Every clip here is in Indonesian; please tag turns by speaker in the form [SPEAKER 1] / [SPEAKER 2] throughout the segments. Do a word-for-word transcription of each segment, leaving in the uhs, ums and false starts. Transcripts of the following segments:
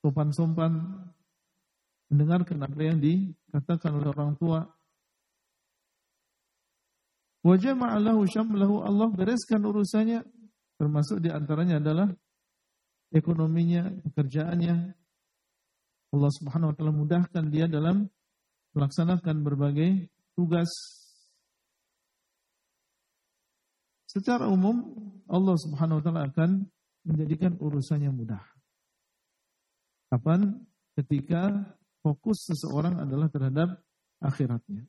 [SPEAKER 1] sopan-sopan, mendengarkan apa yang dikatakan oleh orang tua. Wa jama'a lahu syamlahu, Allah bereskan urusannya, termasuk di antaranya adalah ekonominya, pekerjaannya. Allah Subhanahu wa taala mudahkan dia dalam melaksanakan berbagai tugas. Secara umum Allah Subhanahu wa taala akan menjadikan urusannya mudah. Kapan? Ketika fokus seseorang adalah terhadap akhiratnya.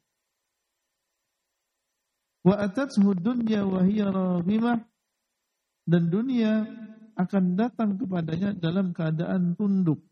[SPEAKER 1] Wa atathu dunya wa hiya raghimah, dan dunia akan datang kepadanya dalam keadaan tunduk.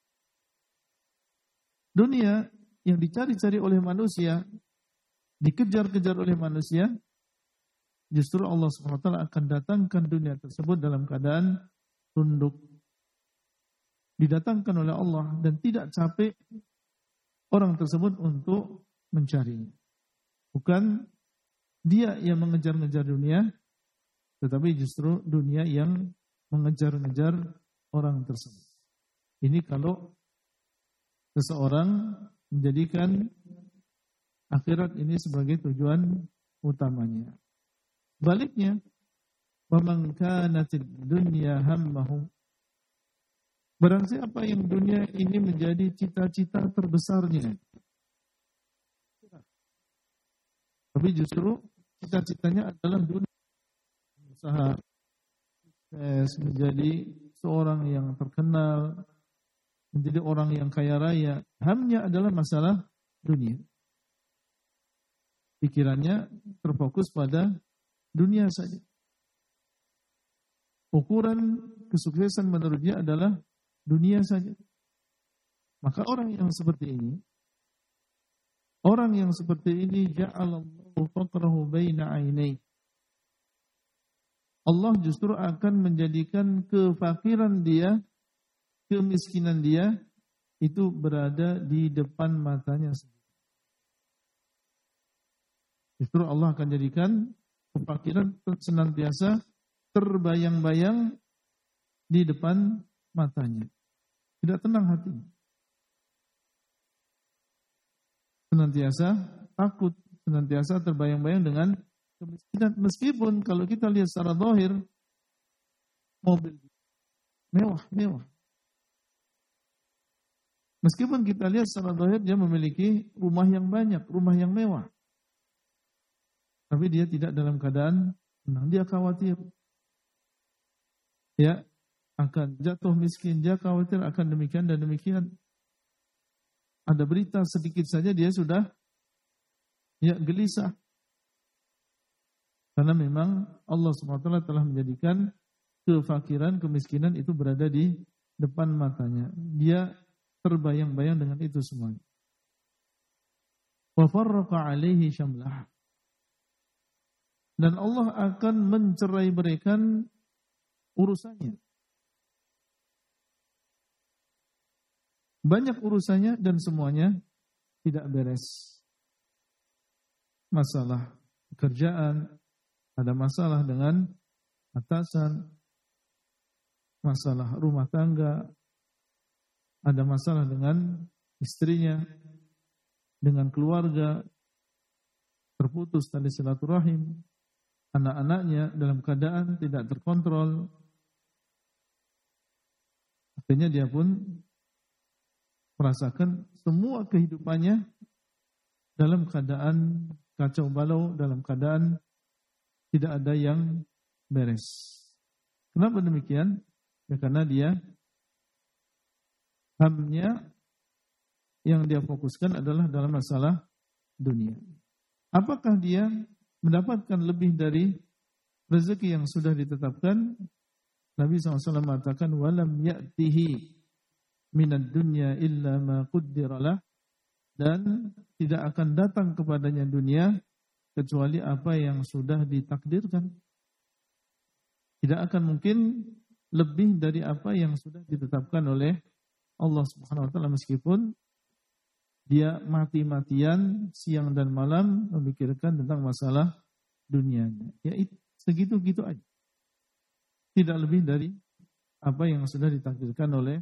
[SPEAKER 1] Dunia yang dicari-cari oleh manusia, dikejar-kejar oleh manusia, justru Allah subhanahu wa taala akan datangkan dunia tersebut dalam keadaan tunduk. Didatangkan oleh Allah dan tidak capek orang tersebut untuk mencarinya. Bukan dia yang mengejar-ngejar dunia, tetapi justru dunia yang mengejar-ngejar orang tersebut. Ini kalau seseorang menjadikan akhirat ini sebagai tujuan utamanya. Baliknya, wa man kanatid dunya hammahu, barang siapa yang dunia ini menjadi cita-cita terbesarnya, tapi justru cita-citanya adalah dunia, usaha, sukses, menjadi seorang yang terkenal, menjadi orang yang kaya raya, hamnya adalah masalah dunia. Pikirannya terfokus pada dunia saja. Ukuran kesuksesan menurutnya adalah dunia saja. Maka orang yang seperti ini, orang yang seperti ini, ja'alallahu faqrahu baina ainai, Allah justru akan menjadikan kefakiran dia, kemiskinan dia itu berada di depan matanya sendiri. Justru Allah akan jadikan kefakiran senantiasa terbayang-bayang di depan matanya. Tidak tenang hatinya. Senantiasa takut, senantiasa terbayang-bayang dengan kemiskinan. Meskipun kalau kita lihat secara zahir, mobil mewah-mewah. Meskipun kita lihat secara zahir dia memiliki rumah yang banyak, rumah yang mewah. Tapi dia tidak dalam keadaan tenang, dia khawatir. Ya, akan jatuh miskin, dia khawatir akan demikian dan demikian. Ada berita sedikit saja dia sudah ya gelisah. Karena memang Allah subhanahu wa taala telah menjadikan kefakiran, kemiskinan itu berada di depan matanya. Dia terbayang-bayang dengan itu semuanya. Wa farraqa alaihi syamlah. Dan Allah akan mencerai-beraikan urusannya. Banyak urusannya dan semuanya tidak beres. Masalah pekerjaan, ada masalah dengan atasan, masalah rumah tangga, ada masalah dengan istrinya, dengan keluarga, terputus tali silaturahim, anak-anaknya dalam keadaan tidak terkontrol. Akhirnya dia pun merasakan semua kehidupannya dalam keadaan kacau balau, dalam keadaan tidak ada yang beres. Kenapa demikian? Ya karena dia hamnya yang dia fokuskan adalah dalam masalah dunia. Apakah dia mendapatkan lebih dari rezeki yang sudah ditetapkan? Nabi shallallahu alaihi wasallam mengatakan, walam ya'tihi minad dunya illa ma qaddaralah, dan tidak akan datang kepadanya dunia kecuali apa yang sudah ditakdirkan. Tidak akan mungkin lebih dari apa yang sudah ditetapkan oleh Allah Subhanahu wa taala, meskipun dia mati-matian siang dan malam memikirkan tentang masalah dunianya. Ya segitu-gitu aja. Tidak lebih dari apa yang sudah ditakdirkan oleh